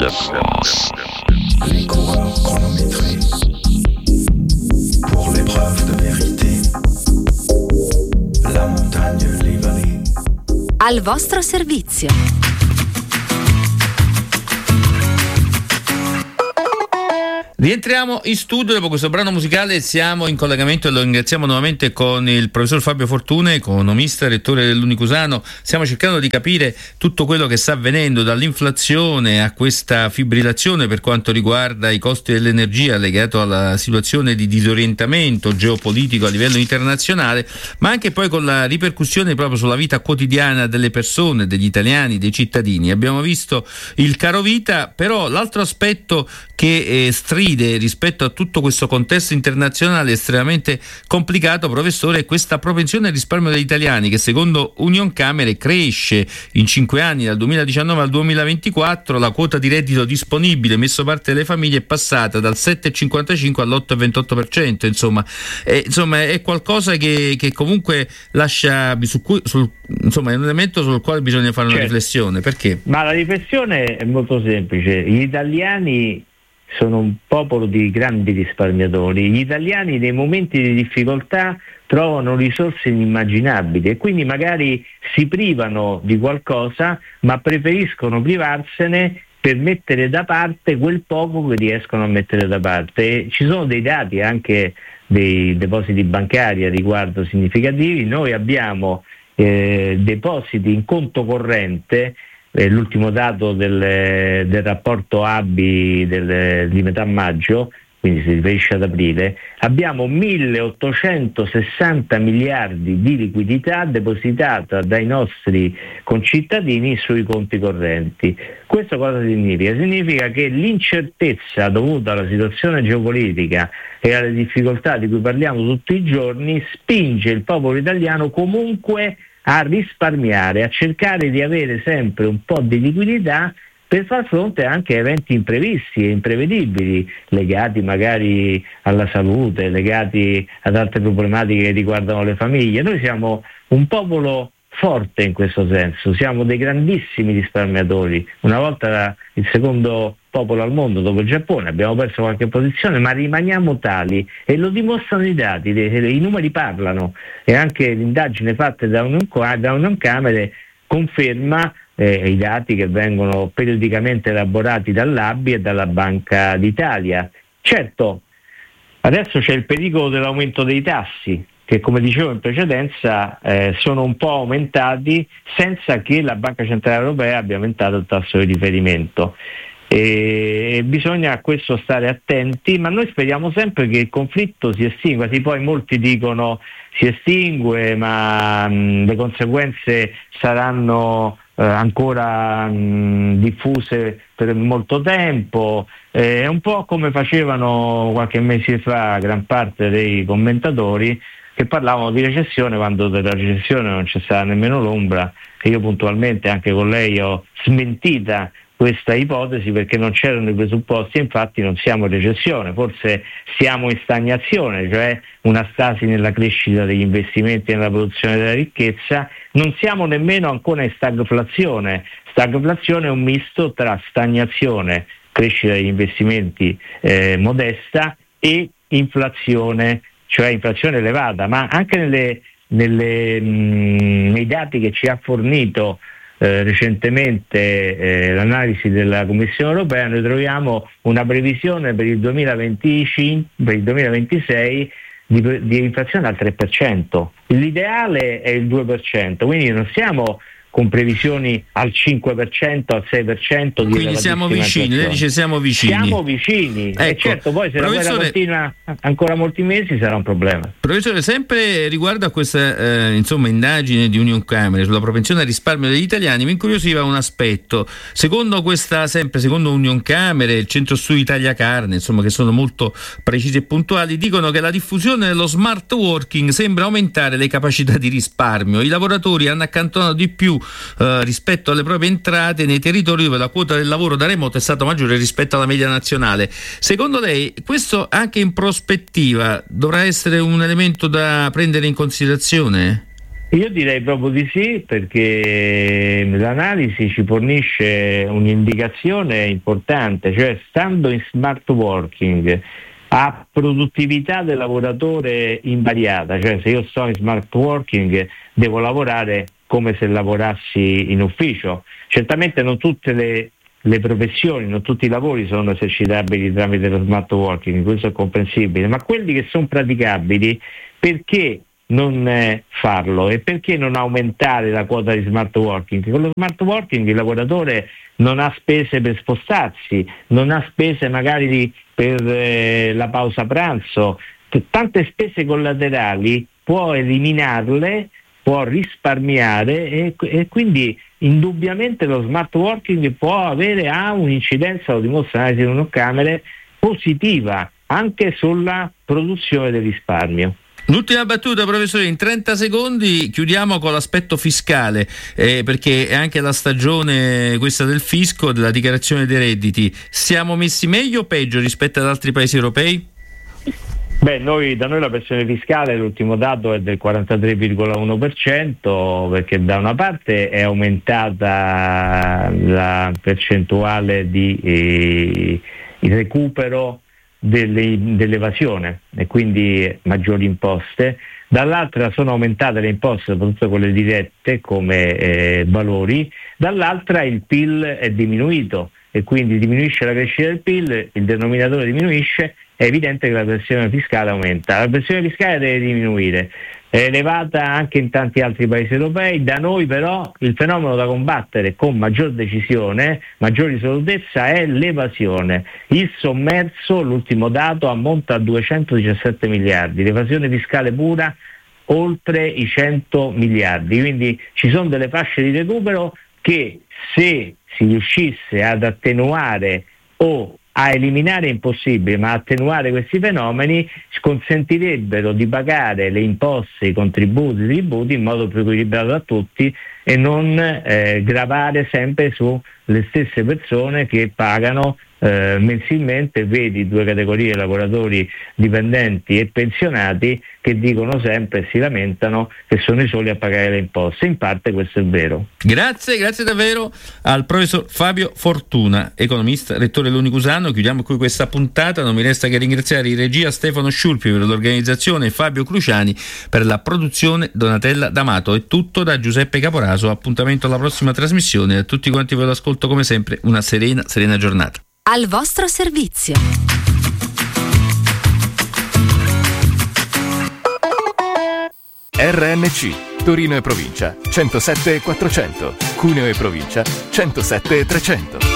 Les coureurs chronométrés pour l'épreuve de vérité. La montagne, les vallées. Al vostro servizio. Rientriamo in studio dopo questo brano musicale, siamo in collegamento e lo ringraziamo nuovamente con il professor Fabio Fortuna, economista, rettore dell'Unicusano. Stiamo cercando di capire tutto quello che sta avvenendo, dall'inflazione a questa fibrillazione per quanto riguarda i costi dell'energia legato alla situazione di disorientamento geopolitico a livello internazionale, ma anche poi con la ripercussione proprio sulla vita quotidiana delle persone, degli italiani, dei cittadini. Abbiamo visto il caro vita, però l'altro aspetto che stride rispetto a tutto questo contesto internazionale estremamente complicato, professore, è questa propensione al risparmio degli italiani che secondo Unioncamere cresce in 5 anni, dal 2019 al 2024. La quota di reddito disponibile messo parte delle famiglie è passata dal 7,55 all'8,28%. Insomma è qualcosa che comunque lascia insomma è un elemento sul quale bisogna fare una riflessione. Perché? Ma la riflessione è molto semplice. Gli italiani sono un popolo di grandi risparmiatori. Gli italiani nei momenti di difficoltà trovano risorse inimmaginabili e quindi magari si privano di qualcosa, ma preferiscono privarsene per mettere da parte quel poco che riescono a mettere da parte. E ci sono dei dati anche dei depositi bancari a riguardo significativi. Noi abbiamo depositi in conto corrente. L'ultimo dato del rapporto ABI di metà maggio, quindi si riferisce ad aprile, abbiamo 1.860 miliardi di liquidità depositata dai nostri concittadini sui conti correnti. Questo cosa significa? Significa che l'incertezza dovuta alla situazione geopolitica e alle difficoltà di cui parliamo tutti i giorni spinge il popolo italiano comunque a risparmiare, a cercare di avere sempre un po' di liquidità per far fronte anche a eventi imprevisti e imprevedibili, legati magari alla salute, legati ad altre problematiche che riguardano le famiglie. Noi siamo un popolo forte in questo senso, siamo dei grandissimi risparmiatori, una volta il secondo popolo al mondo dopo il Giappone, abbiamo perso qualche posizione ma rimaniamo tali e lo dimostrano i dati, i numeri parlano e anche l'indagine fatta da Unioncamere conferma i dati che vengono periodicamente elaborati dall'ABI e dalla Banca d'Italia. Certo, adesso c'è il pericolo dell'aumento dei tassi che, come dicevo in precedenza, sono un po' aumentati senza che la Banca Centrale Europea abbia aumentato il tasso di riferimento. E bisogna a questo stare attenti, ma noi speriamo sempre che il conflitto si estingua. Poi molti dicono si estingue, ma le conseguenze saranno ancora diffuse per molto tempo. È un po' come facevano qualche mese fa gran parte dei commentatori che parlavano di recessione quando della recessione non c'è stata nemmeno l'ombra, e io puntualmente anche con lei ho smentita questa ipotesi perché non c'erano i presupposti. Infatti non siamo in recessione, forse siamo in stagnazione, cioè una stasi nella crescita degli investimenti e nella produzione della ricchezza. Non siamo nemmeno ancora in stagflazione. Stagflazione è un misto tra stagnazione, crescita degli investimenti modesta, e inflazione, cioè inflazione elevata, ma anche nei dati che ci ha fornito recentemente l'analisi della Commissione Europea, noi troviamo una previsione per il 2026 di inflazione al 3%. L'ideale è il 2%, quindi non siamo con previsioni al 5%, al 6% di quindi siamo vicini, lei dice siamo vicini. Siamo vicini, ecco. E certo poi se la guerra continua ancora molti mesi sarà un problema. Professore, sempre riguardo a questa indagine di Unioncamere sulla propensione al risparmio degli italiani, mi incuriosiva un aspetto. Secondo Unioncamere, il Centro Studi Italia Carne, insomma, che sono molto precisi e puntuali, dicono che la diffusione dello smart working sembra aumentare le capacità di risparmio. I lavoratori hanno accantonato di più rispetto alle proprie entrate nei territori dove la quota del lavoro da remoto è stata maggiore rispetto alla media nazionale. Secondo lei questo anche in prospettiva dovrà essere un elemento da prendere in considerazione? Io direi proprio di sì, perché l'analisi ci fornisce un'indicazione importante, cioè stando in smart working a produttività del lavoratore invariata, cioè se io sto in smart working devo lavorare come se lavorassi in ufficio. Certamente non tutte le professioni, non tutti i lavori sono esercitabili tramite lo smart working, questo è comprensibile, ma quelli che sono praticabili, perché non farlo e perché non aumentare la quota di smart working? Con lo smart working il lavoratore non ha spese per spostarsi, non ha spese magari per la pausa pranzo, tante spese collaterali può eliminarle, può risparmiare e quindi indubbiamente lo smart working può avere un'incidenza, lo dimostra l'analisi di Unocamere, positiva anche sulla produzione del risparmio. L'ultima battuta, professore, in 30 secondi chiudiamo con l'aspetto fiscale, perché è anche la stagione questa del fisco, della dichiarazione dei redditi. Siamo messi meglio o peggio rispetto ad altri paesi europei? Da noi la pressione fiscale, l'ultimo dato è del 43,1%, perché da una parte è aumentata la percentuale di recupero dell'evasione e quindi maggiori imposte, dall'altra sono aumentate le imposte, soprattutto quelle dirette come valori, dall'altra il PIL è diminuito e quindi diminuisce la crescita del PIL, il denominatore diminuisce, è evidente che la pressione fiscale aumenta. La pressione fiscale deve diminuire, è elevata anche in tanti altri paesi europei, da noi però il fenomeno da combattere con maggior decisione, maggior risolutezza è l'evasione. Il sommerso, l'ultimo dato, ammonta a 217 miliardi, l'evasione fiscale pura oltre i 100 miliardi, quindi ci sono delle fasce di recupero che se si riuscisse ad attenuare o a eliminare è impossibile, ma attenuare questi fenomeni consentirebbero di pagare le imposte, i contributi, i tributi in modo più equilibrato a tutti e non gravare sempre sulle stesse persone che pagano mensilmente. Vedi due categorie, lavoratori dipendenti e pensionati, che dicono sempre e si lamentano che sono i soli a pagare le imposte. In parte questo è vero. Grazie davvero al professor Fabio Fortuna, economista, rettore dell'Unicusano. Chiudiamo qui questa puntata, non mi resta che ringraziare in regia Stefano Sciulpi per l'organizzazione e Fabio Cruciani per la produzione, Donatella D'Amato. È tutto da Giuseppe Caporaso, appuntamento alla prossima trasmissione, a tutti quanti voi l'ascolto come sempre una serena giornata. Al vostro servizio. RNC Torino e provincia 107 400, Cuneo e provincia 107 300.